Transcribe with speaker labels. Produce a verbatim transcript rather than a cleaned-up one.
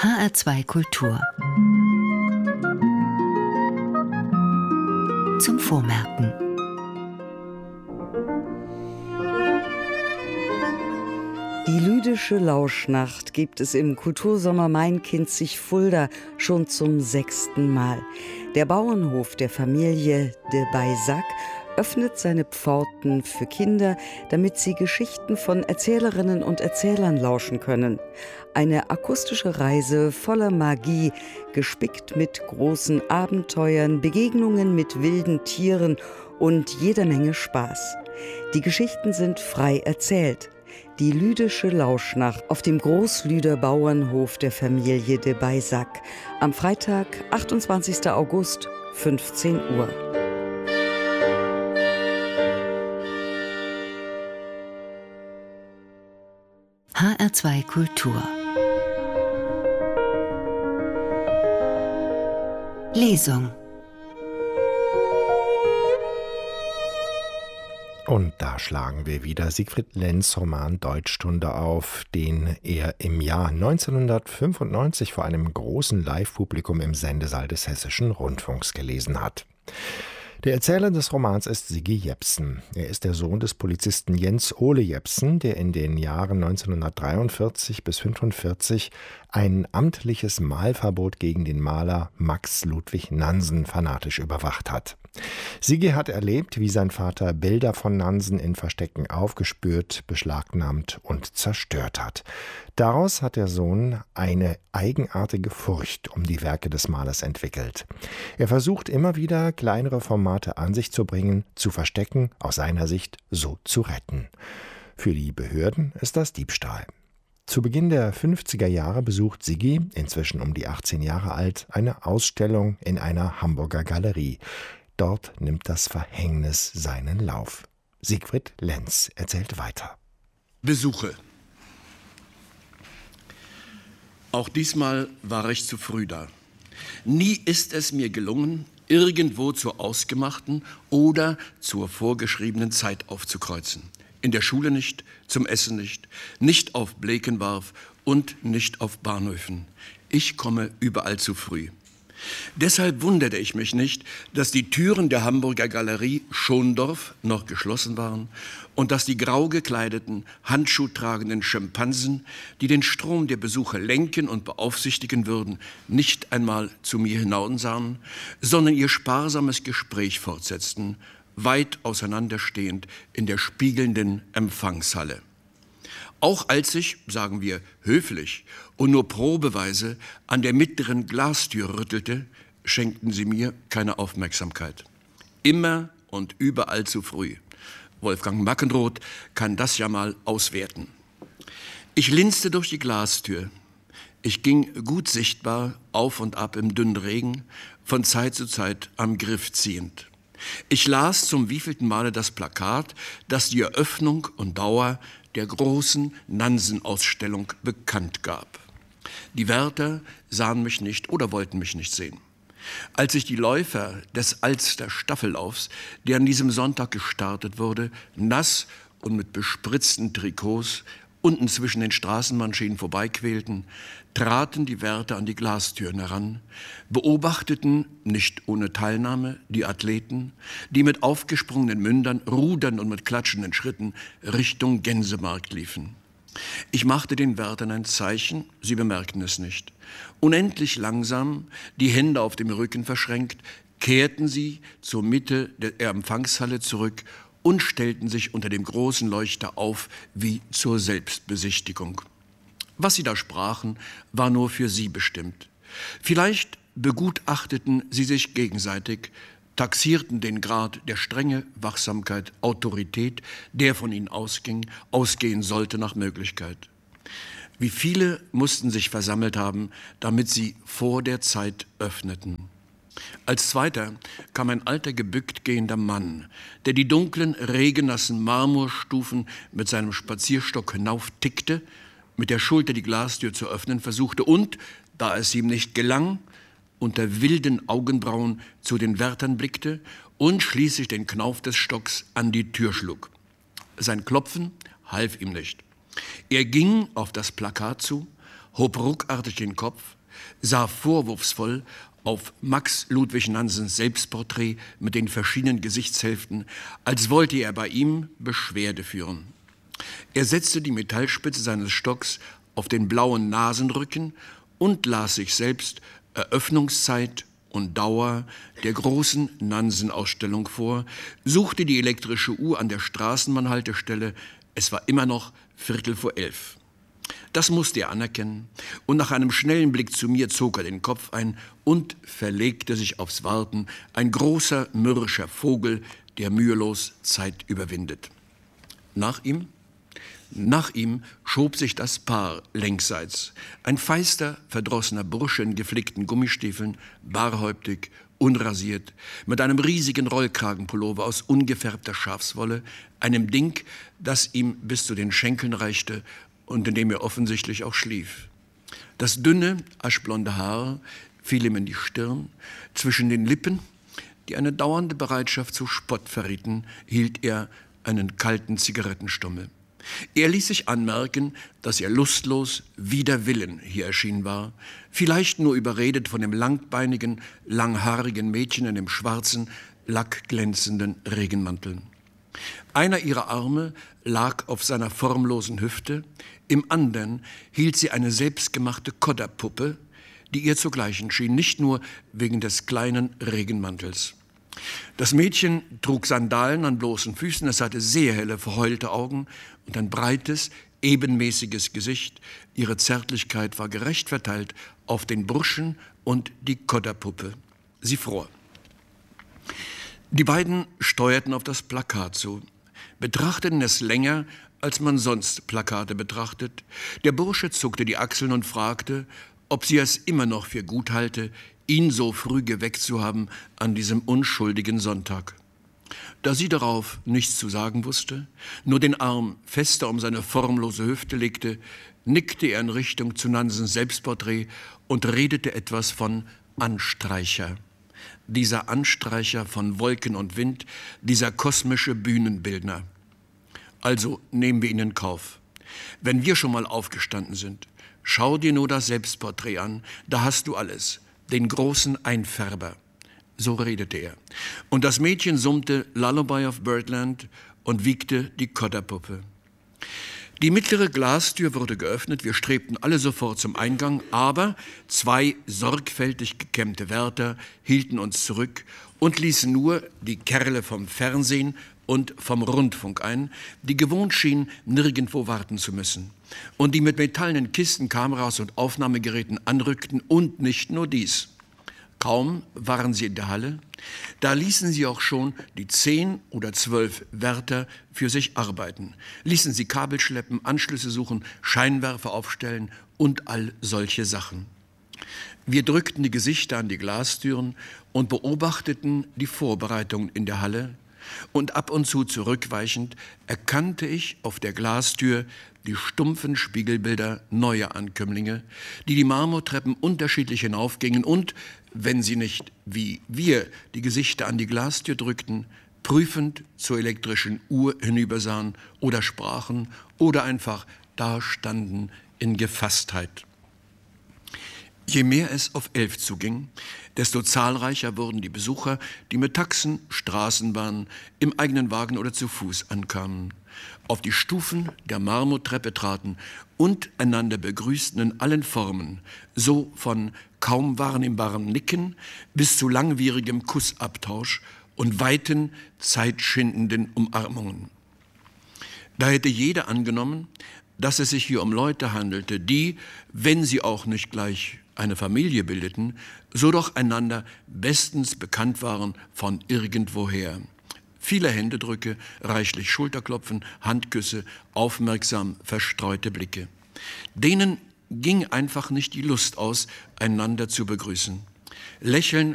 Speaker 1: H R zwei Kultur. Zum Vormerken.
Speaker 2: Die lüdische Lauschnacht gibt es im Kultursommer Main-Kinzig-Fulda schon zum sechsten Mal. Der Bauernhof der Familie de Baysac öffnet seine Pforten für Kinder, damit sie Geschichten von Erzählerinnen und Erzählern lauschen können. Eine akustische Reise voller Magie, gespickt mit großen Abenteuern, Begegnungen mit wilden Tieren und jeder Menge Spaß. Die Geschichten sind frei erzählt. Die lüdische Lauschnacht auf dem Großlüder Bauernhof der Familie de Baysac. Am Freitag, achtundzwanzigsten August, fünfzehn Uhr.
Speaker 1: H R zwei Kultur. Lesung.
Speaker 3: Und da schlagen wir wieder Siegfried Lenz' Roman Deutschstunde auf, den er im Jahr neunzehnhundertfünfundneunzig vor einem großen Live-Publikum im Sendesaal des Hessischen Rundfunks gelesen hat. Der Erzähler des Romans ist Siggi Jepsen. Er ist der Sohn des Polizisten Jens Ole Jepsen, der in den Jahren neunzehnhundertdreiundvierzig bis fünfundvierzig ein amtliches Malverbot gegen den Maler Max Ludwig Nansen fanatisch überwacht hat. Siggi hat erlebt, wie sein Vater Bilder von Nansen in Verstecken aufgespürt, beschlagnahmt und zerstört hat. Daraus hat der Sohn eine eigenartige Furcht um die Werke des Malers entwickelt. Er versucht immer wieder, kleinere Formate an sich zu bringen, zu verstecken, aus seiner Sicht so zu retten. Für die Behörden ist das Diebstahl. Zu Beginn der fünfziger Jahre besucht Siggi, inzwischen um die achtzehn Jahre alt, eine Ausstellung in einer Hamburger Galerie. Dort nimmt das Verhängnis seinen Lauf. Siegfried Lenz erzählt weiter.
Speaker 4: Besuche. Auch diesmal war ich zu früh da. Nie ist es mir gelungen, irgendwo zur ausgemachten oder zur vorgeschriebenen Zeit aufzukreuzen. In der Schule nicht, zum Essen nicht, nicht auf Blekenwarf und nicht auf Bahnhöfen. Ich komme überall zu früh. Deshalb wunderte ich mich nicht, dass die Türen der Hamburger Galerie Schondorf noch geschlossen waren und dass die grau gekleideten, handschuhtragenden Schimpansen, die den Strom der Besucher lenken und beaufsichtigen würden, nicht einmal zu mir hinaussahen, sondern ihr sparsames Gespräch fortsetzten, weit auseinanderstehend in der spiegelnden Empfangshalle. Auch als ich, sagen wir höflich und nur probeweise, an der mittleren Glastür rüttelte, schenkten sie mir keine Aufmerksamkeit. Immer und überall zu früh. Wolfgang Mackenroth kann das ja mal auswerten. Ich linste durch die Glastür. Ich ging gut sichtbar auf und ab im dünnen Regen, von Zeit zu Zeit am Griff ziehend. Ich las zum wievielten Male das Plakat, das die Eröffnung und Dauer der großen Nansen-Ausstellung bekannt gab. Die Wärter sahen mich nicht oder wollten mich nicht sehen. Als ich die Läufer des Alster-Staffellaufs, der an diesem Sonntag gestartet wurde, nass und mit bespritzten Trikots unten zwischen den Straßenbahnschienen vorbeiquälten, traten die Wärter an die Glastüren heran, beobachteten, nicht ohne Teilnahme, die Athleten, die mit aufgesprungenen Mündern, rudern und mit klatschenden Schritten Richtung Gänsemarkt liefen. Ich machte den Wärtern ein Zeichen, sie bemerkten es nicht. Unendlich langsam, die Hände auf dem Rücken verschränkt, kehrten sie zur Mitte der Empfangshalle zurück und stellten sich unter dem großen Leuchter auf wie zur Selbstbesichtigung. Was sie da sprachen, war nur für sie bestimmt. Vielleicht begutachteten sie sich gegenseitig, taxierten den Grad der Strenge, Wachsamkeit, Autorität, der von ihnen ausging, ausgehen sollte nach Möglichkeit. Wie viele mussten sich versammelt haben, damit sie vor der Zeit öffneten. Als Zweiter kam ein alter, gebückt gehender Mann, der die dunklen, regennassen Marmorstufen mit seinem Spazierstock hinauftickte, mit der Schulter die Glastür zu öffnen versuchte und, da es ihm nicht gelang, unter wilden Augenbrauen zu den Wärtern blickte und schließlich den Knauf des Stocks an die Tür schlug. Sein Klopfen half ihm nicht. Er ging auf das Plakat zu, hob ruckartig den Kopf, sah vorwurfsvoll auf Max Ludwig Nansens Selbstporträt mit den verschiedenen Gesichtshälften, als wollte er bei ihm Beschwerde führen. Er setzte die Metallspitze seines Stocks auf den blauen Nasenrücken und las sich selbst Eröffnungszeit und Dauer der großen Nansen-Ausstellung vor, suchte die elektrische Uhr an der Straßenbahnhaltestelle. Es war immer noch Viertel vor elf. Das musste er anerkennen, und nach einem schnellen Blick zu mir zog er den Kopf ein und verlegte sich aufs Warten, ein großer, mürrischer Vogel, der mühelos Zeit überwindet. Nach ihm? Nach ihm schob sich das Paar längsseits. Ein feister, verdrossener Bursche in geflickten Gummistiefeln, barhäuptig, unrasiert, mit einem riesigen Rollkragenpullover aus ungefärbter Schafswolle, einem Ding, das ihm bis zu den Schenkeln reichte und in dem er offensichtlich auch schlief. Das dünne, aschblonde Haar fiel ihm in die Stirn. Zwischen den Lippen, die eine dauernde Bereitschaft zu Spott verrieten, hielt er einen kalten Zigarettenstummel. Er ließ sich anmerken, dass er lustlos, wider Willen hier erschienen war, vielleicht nur überredet von dem langbeinigen, langhaarigen Mädchen in dem schwarzen, lackglänzenden Regenmantel. Einer ihrer Arme lag auf seiner formlosen Hüfte, im anderen hielt sie eine selbstgemachte Kodderpuppe, die ihr zu gleichen schien, nicht nur wegen des kleinen Regenmantels. Das Mädchen trug Sandalen an bloßen Füßen, es hatte sehr helle, verheulte Augen und ein breites, ebenmäßiges Gesicht. Ihre Zärtlichkeit war gerecht verteilt auf den Burschen und die Kodderpuppe. Sie fror. Die beiden steuerten auf das Plakat zu, betrachteten es länger, als man sonst Plakate betrachtet. Der Bursche zuckte die Achseln und fragte, ob sie es immer noch für gut halte, ihn so früh geweckt zu haben an diesem unschuldigen Sonntag. Da sie darauf nichts zu sagen wusste, nur den Arm fester um seine formlose Hüfte legte, nickte er in Richtung zu Nansens Selbstporträt und redete etwas von Anstreicher. Dieser Anstreicher von Wolken und Wind, dieser kosmische Bühnenbildner. Also nehmen wir ihn in Kauf. Wenn wir schon mal aufgestanden sind, schau dir nur das Selbstporträt an, da hast du alles, den großen Einfärber. So redete er. Und das Mädchen summte Lullaby of Birdland und wiegte die Kodderpuppe. Die mittlere Glastür wurde geöffnet, wir strebten alle sofort zum Eingang, aber zwei sorgfältig gekämmte Wärter hielten uns zurück und ließen nur die Kerle vom Fernsehen und vom Rundfunk ein, die gewohnt schienen, nirgendwo warten zu müssen und die mit metallenen Kisten, Kameras und Aufnahmegeräten anrückten und nicht nur dies. Kaum waren sie in der Halle, da ließen sie auch schon die zehn oder zwölf Wärter für sich arbeiten, ließen sie Kabel schleppen, Anschlüsse suchen, Scheinwerfer aufstellen und all solche Sachen. Wir drückten die Gesichter an die Glastüren und beobachteten die Vorbereitungen in der Halle, und ab und zu zurückweichend erkannte ich auf der Glastür die stumpfen Spiegelbilder neuer Ankömmlinge, die die Marmortreppen unterschiedlich hinaufgingen und, wenn sie nicht wie wir die Gesichter an die Glastür drückten, prüfend zur elektrischen Uhr hinübersahen oder sprachen oder einfach dastanden in Gefasstheit. Je mehr es auf elf zuging, desto zahlreicher wurden die Besucher, die mit Taxen, Straßenbahnen, im eigenen Wagen oder zu Fuß ankamen, auf die Stufen der Marmortreppe traten und einander begrüßten in allen Formen, so von kaum wahrnehmbarem Nicken bis zu langwierigem Kussabtausch und weiten, zeitschindenden Umarmungen. Da hätte jeder angenommen, dass es sich hier um Leute handelte, die, wenn sie auch nicht gleich eine Familie bildeten, so doch einander bestens bekannt waren von irgendwoher. Viele Händedrücke, reichlich Schulterklopfen, Handküsse, aufmerksam verstreute Blicke. Denen ging einfach nicht die Lust aus, einander zu begrüßen. Lächeln